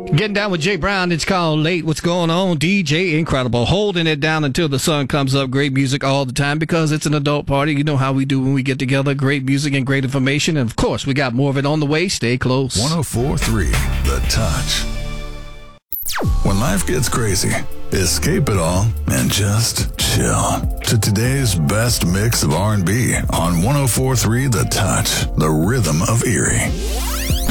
Getting down with Jay Brown. It's called Late. What's going on? DJ Incredible. Holding it down until the sun comes up. Great music all the time because it's an adult party. You know how we do when we get together. Great music and great information. And, of course, we got more of it on the way. Stay close. 104.3 The Touch. When life gets crazy, escape it all and just chill to today's best mix of R&B on 104.3 The Touch, the rhythm of Erie.